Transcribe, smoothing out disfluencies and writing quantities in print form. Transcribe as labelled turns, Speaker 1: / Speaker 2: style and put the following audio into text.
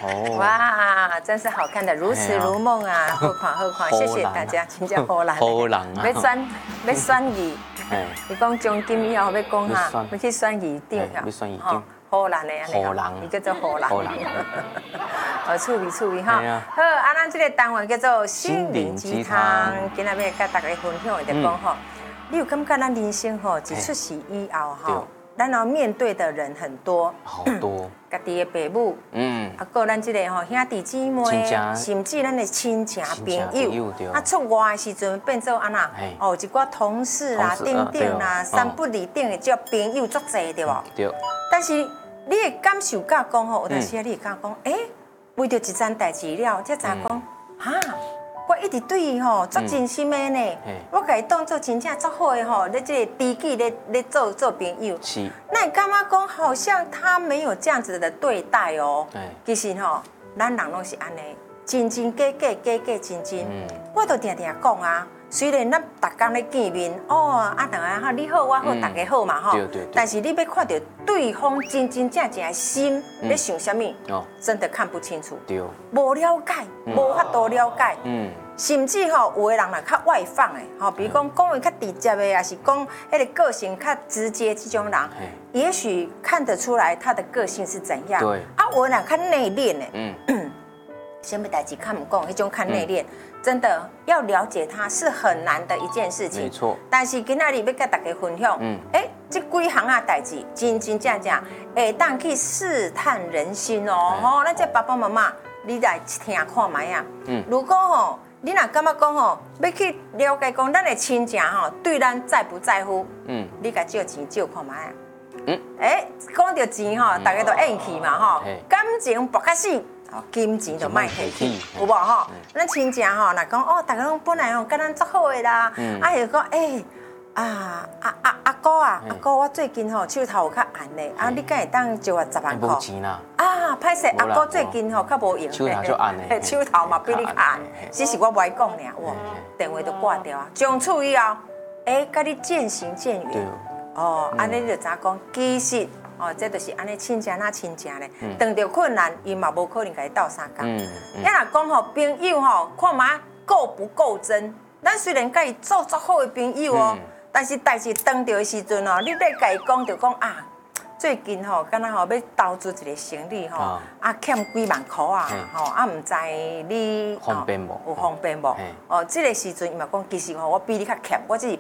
Speaker 1: 哦，
Speaker 2: 哇，真是好看的如此如梦啊！何况，谢谢大家，真正好人。
Speaker 1: 好人啊！
Speaker 2: 要选议，你讲奖金以后要讲哈，要去选议长
Speaker 1: 要选议长。
Speaker 2: 好人的安尼，
Speaker 1: 好人，
Speaker 2: 伊叫做好人。
Speaker 1: 好人，
Speaker 2: 趣味哈。好，咱这个单元叫做心灵鸡汤，今日要甲大家分享的就讲吼，你有感觉咱人生吼一出世以后吼，咱要面对的人很多，
Speaker 1: 好多，
Speaker 2: 家己的父母，还咱这个吼兄弟姊妹，甚至咱的亲情朋友，出外的时阵变做安那，一寡同事啦、等等啦、三不离等的这朋友足侪对无？
Speaker 1: 对。
Speaker 2: 但是你会感受到讲吼，有阵时你会感讲，为着一件代志了，才知讲，哈，我一直对伊吼足真心的呢，我甲伊当做真正足好的吼，咧这个知己咧做朋友。
Speaker 1: 是。
Speaker 2: 那你干嘛讲好像他没有这样子的对待哦？其实吼，咱人拢是安尼，真真假假，假假真真。我都定定讲啊。虽然咱逐天咧见面，当然哈，你好我好，大家好嘛吼。
Speaker 1: 对。
Speaker 2: 但是你要看到对方真真正正的心咧想什么，真的看不清楚。
Speaker 1: 对。
Speaker 2: 无了解，无法度了解。甚至吼，有的人较外放的，比如讲话较直接的，也是讲迄个个性较直接这种人，也许看得出来他的个性是怎样。
Speaker 1: 对。
Speaker 2: 有的人较内敛的，什么代志看不讲，迄种较内敛。真的要了解他是很难的一件事情，
Speaker 1: 没错。
Speaker 2: 但是今仔日要跟大家分享，这几项啊代志，真正会当去试探人心哦。咱这爸爸妈妈，你来听看卖啊。如果吼，你若感觉讲吼，要去了解讲咱的亲情吼，对咱在不在乎？你甲借钱借看卖啊。讲到钱吼，大家都厌去嘛吼，感情薄较死。金钱就卖客气，有无吼？咱亲情吼，若讲大家拢本来吼跟咱足好的啦，又讲阿哥啊，我最近吼手头有较暗的，你敢会当借我10万块？
Speaker 1: 无钱啦！
Speaker 2: 歹势，阿哥最近吼较无用，
Speaker 1: 手头就暗的，
Speaker 2: 手头嘛比你较暗，只是我不爱讲尔，哇，电话就挂掉啊。从此以后，甲你渐行渐远，安尼你就知讲，其实。这就是安尼亲情那亲情咧，遇到困难，伊嘛无可能甲你斗相共。若讲吼朋友吼，看嘛够不够真？咱虽然甲伊做足好的朋友哦，但是代志遇到的时阵哦，你要甲伊讲就讲最近吼，敢若吼要投资一个生意吼，欠几万块啊，唔知你
Speaker 1: 方便无？
Speaker 2: 有方便无？这个时阵伊嘛讲，其实吼我比你较欠，我只是